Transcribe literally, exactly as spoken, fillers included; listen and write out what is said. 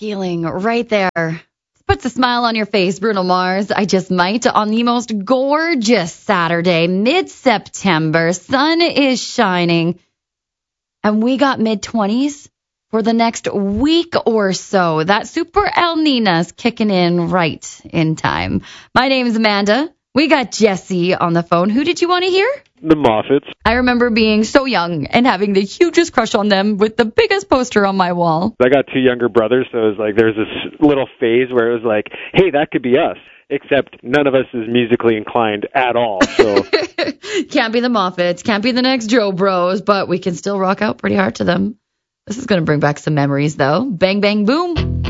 feeling right there. Puts a smile on your face, Bruno Mars. I just might on the most gorgeous Saturday, mid-September. Sun is shining. And we got mid-twenties for the next week or so. That super El Nina's kicking in right in time. My name's Amanda. We got Jesse on the phone. Who did you want to hear? The Moffats. I remember being so young and having the hugest crush on them with the biggest poster on my wall. I got two younger brothers, so it was like there's this little phase where it was like, hey, that could be us. Except none of us is musically inclined at all. So can't be the Moffats, can't be the next Joe Bros, but we can still rock out pretty hard to them. This is going to bring back some memories, though. Bang, bang, boom.